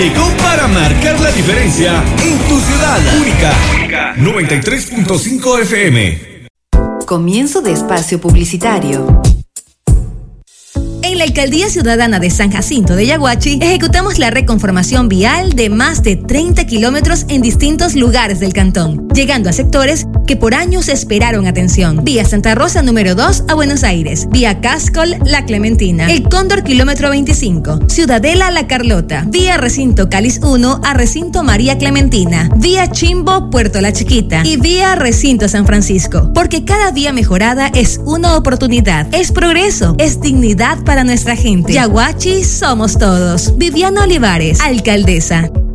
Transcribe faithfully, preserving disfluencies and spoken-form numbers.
Llegó para marcar la diferencia en tu ciudad. Única. Única. noventa y tres punto cinco F M. Comienzo de espacio publicitario. En la Alcaldía Ciudadana de San Jacinto de Yaguachi, ejecutamos la reconformación vial de más de treinta kilómetros en distintos lugares del cantón, llegando a sectores que por años esperaron atención. Vía Santa Rosa número dos a Buenos Aires, vía Cascol La Clementina, El Cóndor kilómetro veinticinco, Ciudadela La Carlota, vía Recinto Cáliz uno a Recinto María Clementina, vía Chimbo Puerto La Chiquita y vía Recinto San Francisco, porque cada vía mejorada es una oportunidad, es progreso, es dignidad para nuestra gente. Yaguachi somos todos. Viviana Olivares, alcaldesa.